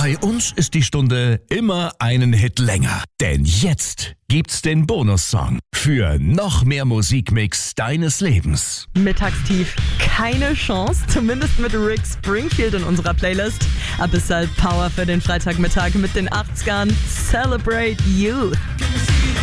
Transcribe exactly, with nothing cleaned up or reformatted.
Bei uns ist die Stunde immer einen Hit länger. Denn jetzt gibt's den Bonussong für noch mehr Musikmix deines Lebens. Mittagstief keine Chance, zumindest mit Rick Springfield in unserer Playlist. Ab ist halt Power für den Freitagmittag mit den achtzigern. Celebrate Youth.